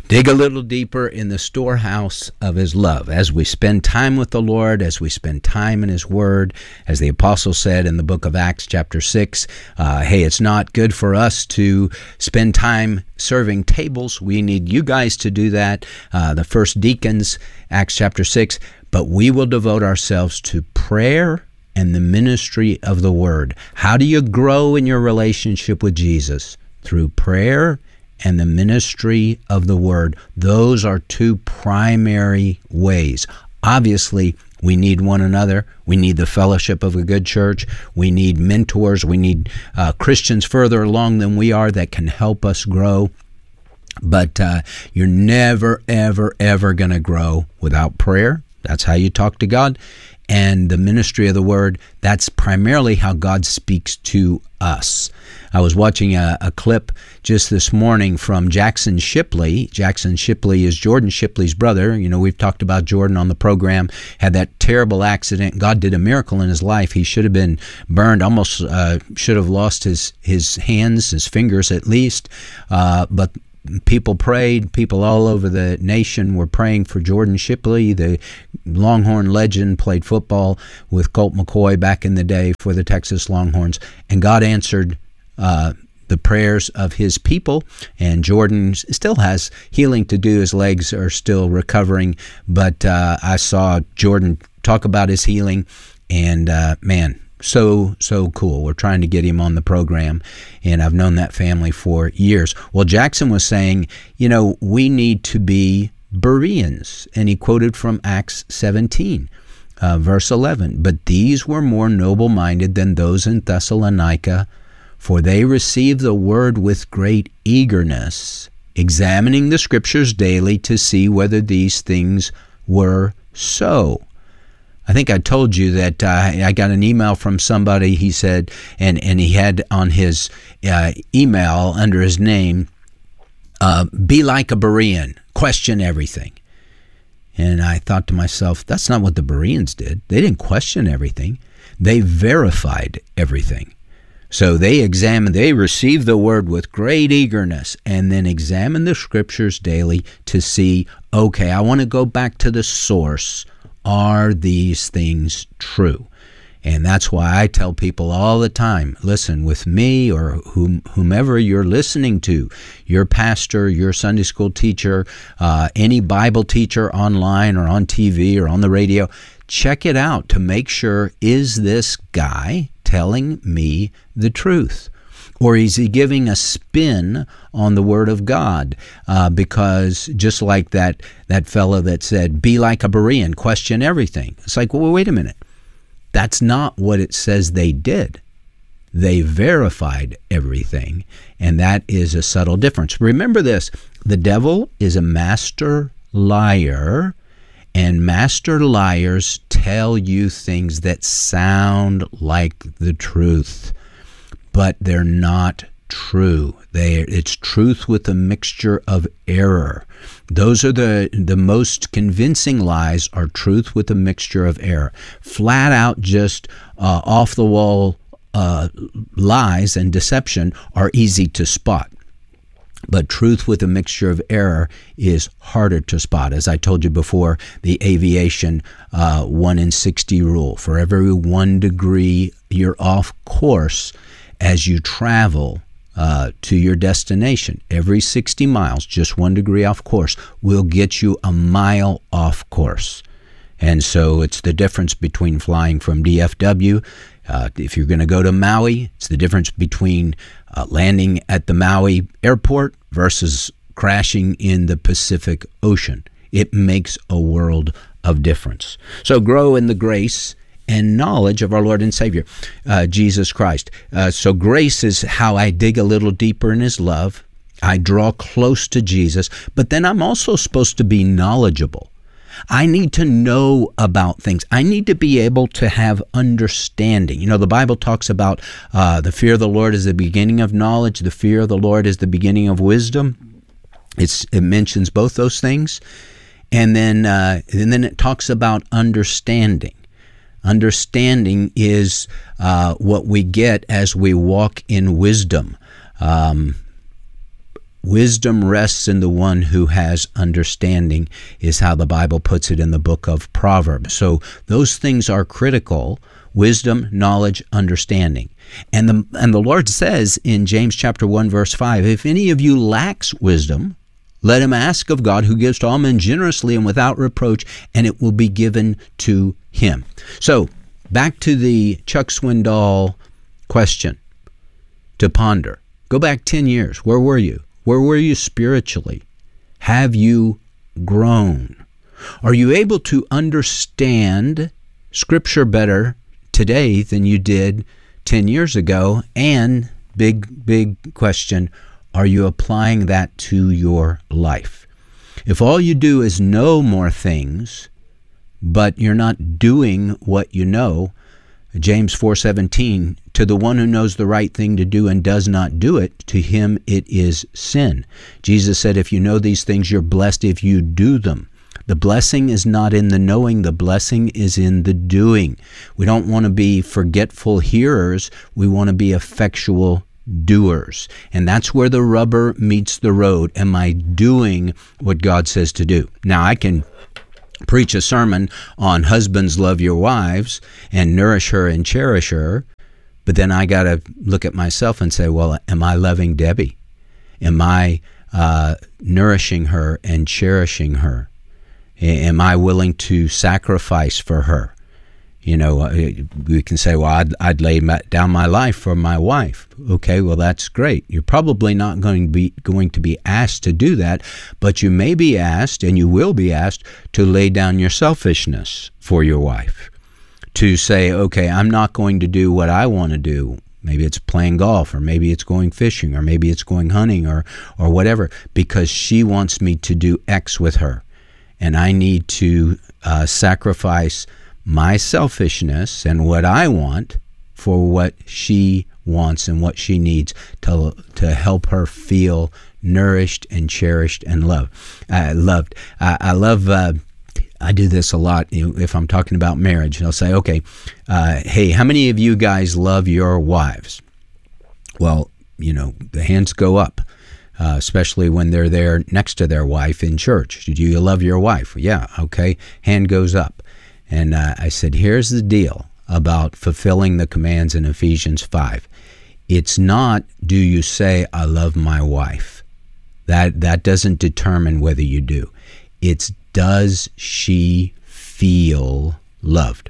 Dig a little deeper in the storehouse of his love. As we spend time with the Lord, as we spend time in his word, as the apostle said in the book of Acts chapter 6, hey, it's not good for us to spend time serving tables. We need you guys to do that. The first deacons, Acts chapter 6, but we will devote ourselves to prayer and the ministry of the word. How do you grow in your relationship with Jesus? Through prayer and the ministry of the word. Those are two primary ways. Obviously, we need one another. We need the fellowship of a good church. We need mentors. We need Christians further along than we are that can help us grow. But you're never, ever, ever going to grow without prayer. That's how you talk to God. And the ministry of the word, that's primarily how God speaks to us. I was watching a clip just this morning from Jackson Shipley. Jackson Shipley is Jordan Shipley's brother. You know, we've talked about Jordan on the program. Had that terrible accident. God did a miracle in his life. He should have been burned, almost should have lost his hands, his fingers at least. But people prayed. People all over the nation were praying for Jordan Shipley, the Longhorn legend, played football with Colt McCoy back in the day for the Texas Longhorns. And God answered the prayers of his people. And Jordan still has healing to do. His legs are still recovering. But I saw Jordan talk about his healing. And man, so cool. We're trying to get him on the program, and I've known that family for years. Well, Jackson was saying, you know, we need to be Bereans, and he quoted from Acts 17, verse 11. But these were more noble-minded than those in Thessalonica, for they received the word with great eagerness, examining the scriptures daily to see whether these things were so. I think I told you that I got an email from somebody, he said, and he had on his email under his name, be like a Berean, question everything. And I thought to myself, that's not what the Bereans did. They didn't question everything. They verified everything. So they received the word with great eagerness and then examined the scriptures daily to see, okay, I want to go back to the source. Are these things true? And that's why I tell people all the time, listen, with me or whomever you're listening to, your pastor, your Sunday school teacher, any Bible teacher online or on TV or on the radio, check it out to make sure, is this guy telling me the truth? Or is he giving a spin on the Word of God? Because just like that fellow that said, be like a Berean, question everything. It's like, well, wait a minute. That's not what it says they did. They verified everything, and that is a subtle difference. Remember this, the devil is a master liar, and master liars tell you things that sound like the truth, but they're not true. It's truth with a mixture of error. Those are the most convincing lies, are truth with a mixture of error. Flat out just off-the-wall lies and deception are easy to spot. But truth with a mixture of error is harder to spot. As I told you before, the aviation 1 in 60 rule. For every 1 degree you're off course as you travel to your destination, every 60 miles, just 1 degree off course, will get you a mile off course. And so it's the difference between flying from DFW. If you're going to go to Maui, it's the difference between landing at the Maui airport versus crashing in the Pacific Ocean. It makes a world of difference. So grow in the grace and knowledge of our Lord and Savior, Jesus Christ. So grace is how I dig a little deeper in his love. I draw close to Jesus, but then I'm also supposed to be knowledgeable. I need to know about things. I need to be able to have understanding. You know, the Bible talks about the fear of the Lord is the beginning of knowledge. The fear of the Lord is the beginning of wisdom. It mentions both those things. And then it talks about understanding. Understanding is what we get as we walk in wisdom. Wisdom rests in the one who has understanding, is how the Bible puts it in the book of Proverbs. So those things are critical: wisdom, knowledge, understanding. And the Lord says in James chapter 1, verse 5, if any of you lacks wisdom, let him ask of God, who gives to all men generously and without reproach, and it will be given to him. So back to the Chuck Swindoll question to ponder. Go back 10 years. Where were you? Where were you spiritually? Have you grown? Are you able to understand Scripture better today than you did 10 years ago? And big question, are you applying that to your life? If all you do is know more things, but you're not doing what you know, James 4:17, to the one who knows the right thing to do and does not do it, to him it is sin. Jesus said, if you know these things, you're blessed if you do them. The blessing is not in the knowing, the blessing is in the doing. We don't want to be forgetful hearers, we want to be effectual doers. And that's where the rubber meets the road. Am I doing what God says to do? Now, I can preach a sermon on husbands love your wives and nourish her and cherish her, but then I got to look at myself and say, well, am I loving Debbie? Am I nourishing her and cherishing her? Am I willing to sacrifice for her? You know, we can say, well, I'd lay down my life for my wife. Okay, well, that's great. You're probably not going to be asked to do that, but you may be asked, and you will be asked, to lay down your selfishness for your wife. To say, okay, I'm not going to do what I want to do. Maybe it's playing golf, or maybe it's going fishing, or maybe it's going hunting, or whatever, because she wants me to do X with her. And I need to sacrifice my selfishness and what I want for what she wants and what she needs to help her feel nourished and cherished and loved. I do this a lot. If I'm talking about marriage, I'll say, okay, hey, how many of you guys love your wives? Well, the hands go up. Especially when they're there next to their wife in church. Do you love your wife? Yeah, okay. Hand goes up. And I said, here's the deal about fulfilling the commands in Ephesians 5. It's not, do you say, I love my wife? That doesn't determine whether you do. It's, does she feel loved?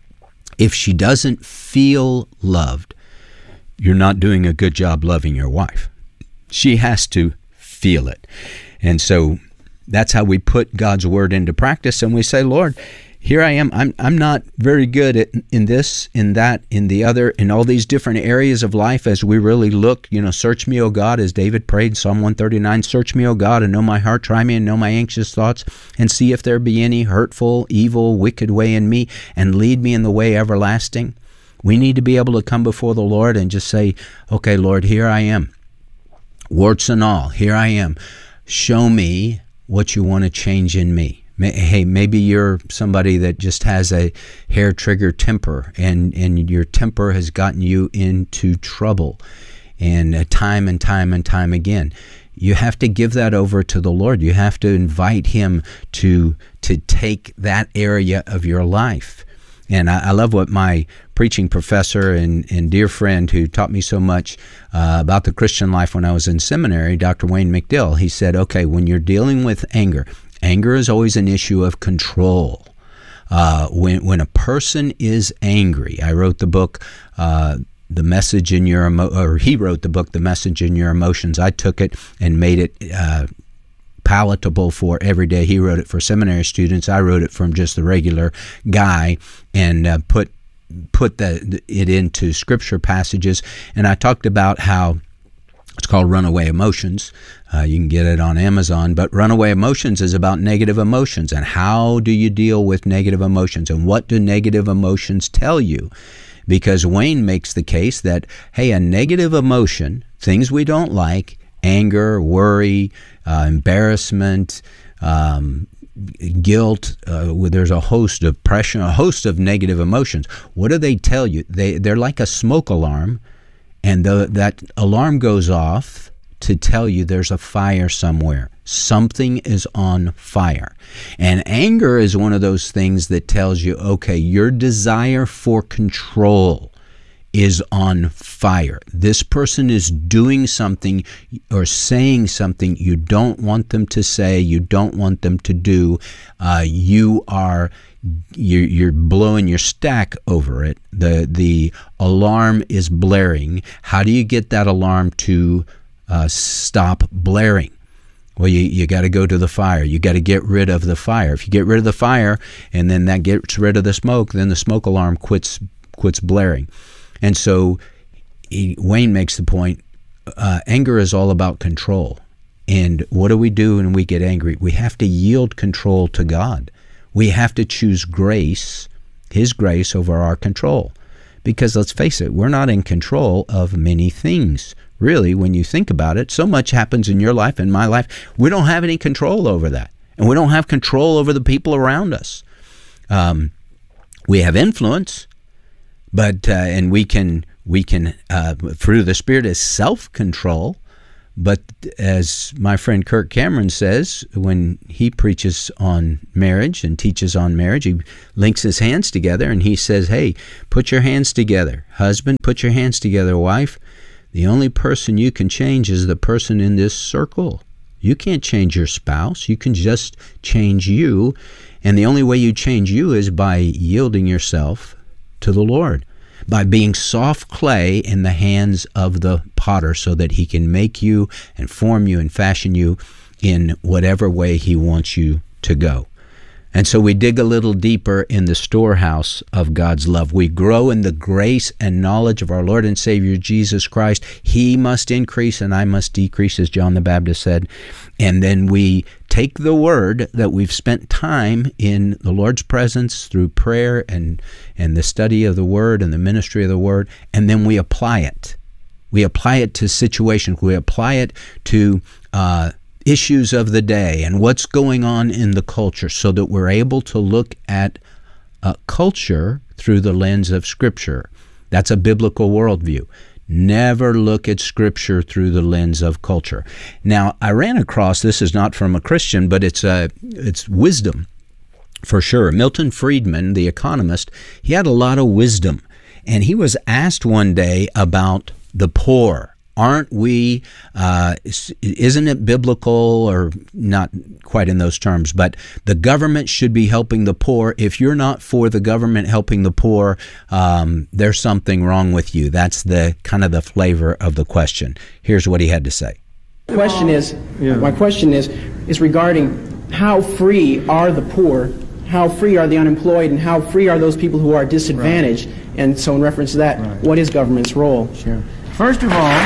If she doesn't feel loved, you're not doing a good job loving your wife. She has to feel it. And so that's how we put God's word into practice. And we say, Lord, here I am. I'm not very good at in this, in that, in the other, in all these different areas of life. As we really look, search me, O God, as David prayed, Psalm 139, search me, O God, and know my heart, try me and know my anxious thoughts, and see if there be any hurtful, evil, wicked way in me, and lead me in the way everlasting. We need to be able to come before the Lord and just say, okay, Lord, here I am. Warts and all, here I am. Show me what you want to change in me. Hey, maybe you're somebody that just has a hair-trigger temper, and your temper has gotten you into trouble, and time again. You have to give that over to the Lord. You have to invite Him to take that area of your life. And I love what my preaching professor and dear friend who taught me so much about the Christian life when I was in seminary, Dr. Wayne McDill, he said, okay, when you're dealing with anger is always an issue of control. When a person is angry, I wrote the book, The Message in Your he wrote the book, The Message in Your Emotions. I took it and made it palatable for every day. He wrote it for seminary students. I wrote it from just the regular guy and put it into scripture passages. And I talked about how it's called Runaway Emotions. You can get it on Amazon. But Runaway Emotions is about negative emotions. And how do you deal with negative emotions? And what do negative emotions tell you? Because Wayne makes the case that, hey, a negative emotion, things we don't like, anger, worry, embarrassment, guilt, there's a host of depression, a host of negative emotions. What do they tell you? They're like a smoke alarm, and that alarm goes off to tell you there's a fire somewhere. Something is on fire. And anger is one of those things that tells you, okay, your desire for control is on fire. This person is doing something or saying something you don't want them to say, you don't want them to do. You're blowing your stack over it. The alarm is blaring. How do you get that alarm to stop blaring? Well, you got to go to the fire. You got to get rid of the fire. If you get rid of the fire and then that gets rid of the smoke, then the smoke alarm quits blaring. And so Wayne makes the point, anger is all about control. And what do we do when we get angry? We have to yield control to God. We have to choose grace, His grace, over our control. Because let's face it, we're not in control of many things. Really, when you think about it, so much happens in your life, in my life, we don't have any control over that. And we don't have control over the people around us. We have influence, but and we can fruit of the Spirit is self-control. But as my friend Kirk Cameron says, when he preaches on marriage and teaches on marriage, he links his hands together and he says, hey, put your hands together. Husband, put your hands together. Wife, the only person you can change is the person in this circle. You can't change your spouse. You can just change you. And the only way you change you is by yielding yourself to the Lord, by being soft clay in the hands of the potter so that he can make you and form you and fashion you in whatever way he wants you to go. And so we dig a little deeper in the storehouse of God's love. We grow in the grace and knowledge of our Lord and Savior Jesus Christ. He must increase and I must decrease, as John the Baptist said. And then we take the word that we've spent time in the Lord's presence through prayer and the study of the word and the ministry of the word, and then we apply it. We apply it to situations. We apply it to issues of the day and what's going on in the culture so that we're able to look at culture through the lens of Scripture. That's a biblical worldview. Never look at Scripture through the lens of culture. Now, I ran across, this is not from a Christian, but it's wisdom for sure. Milton Friedman, the economist, he had a lot of wisdom. And he was asked one day about the poor. Aren't we, isn't it biblical, or not quite in those terms, but the government should be helping the poor. If you're not for the government helping the poor, there's something wrong with you. That's the kind of the flavor of the question. Here's what he had to say. My question is regarding how free are the poor, how free are the unemployed, and how free are those people who are disadvantaged? Right. And so in reference to that, right, what is government's role? Sure. First of all,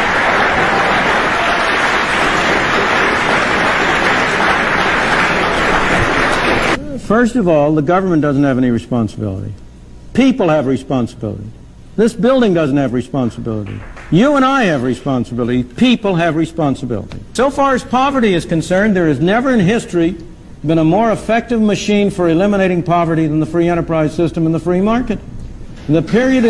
the government doesn't have any responsibility. People have responsibility. This building doesn't have responsibility. You and I have responsibility. People have responsibility. So far as poverty is concerned, there has never in history been a more effective machine for eliminating poverty than the free enterprise system and the free market. The period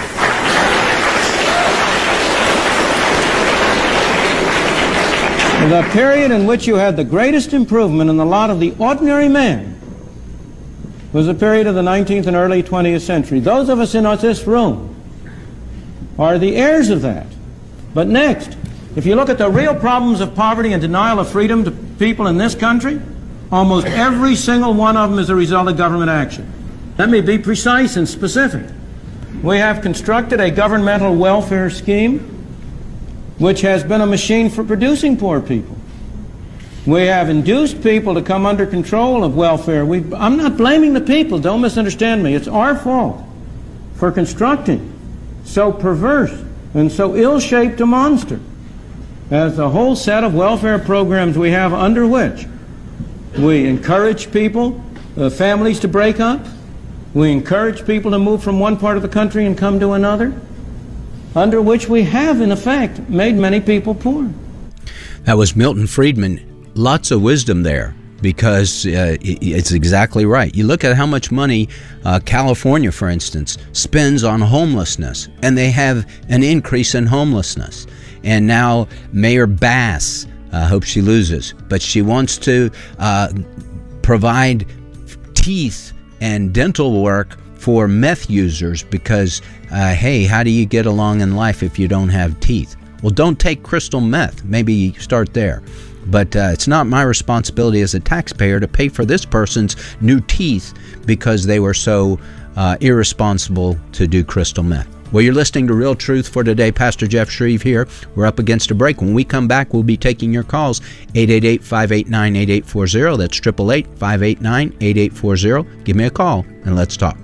in which you had the greatest improvement in the lot of the ordinary man was the period of the 19th and early 20th century. Those of us in this room are the heirs of that. But next, if you look at the real problems of poverty and denial of freedom to people in this country, almost every single one of them is a result of government action. Let me be precise and specific. We have constructed a governmental welfare scheme which has been a machine for producing poor people. We have induced people to come under control of welfare. I'm not blaming the people, don't misunderstand me. It's our fault for constructing so perverse and so ill-shaped a monster as the whole set of welfare programs we have, under which we encourage people, families to break up. We encourage people to move from one part of the country and come to another, under which we have, in effect, made many people poor. That was Milton Friedman. Lots of wisdom there, because it's exactly right. You look at how much money California, for instance, spends on homelessness, and they have an increase in homelessness. And now Mayor Bass, hope she loses, but she wants to provide teeth and dental work for meth users because, hey, how do you get along in life if you don't have teeth? Well, don't take crystal meth. Maybe start there. But it's not my responsibility as a taxpayer to pay for this person's new teeth because they were so irresponsible to do crystal meth. Well, you're listening to Real Truth for Today. Pastor Jeff Shreve here. We're up against a break. When we come back, we'll be taking your calls, 888-589-8840. That's 888-589-8840. Give me a call and let's talk.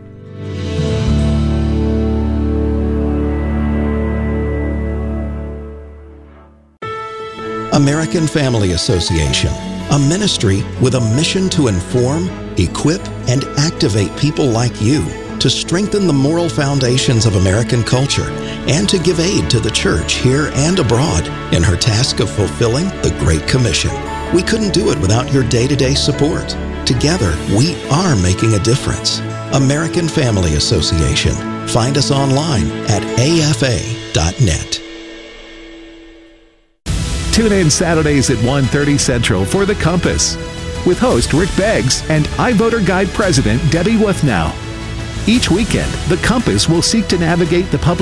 American Family Association, a ministry with a mission to inform, equip, and activate people like you to strengthen the moral foundations of American culture and to give aid to the church here and abroad in her task of fulfilling the Great Commission. We couldn't do it without your day-to-day support. Together, we are making a difference. American Family Association. Find us online at afa.net. Tune in Saturdays at 1:30 Central for The Compass with host Rick Beggs and iVoter Guide President Debbie Wuthnow. Each weekend, The Compass will seek to navigate the public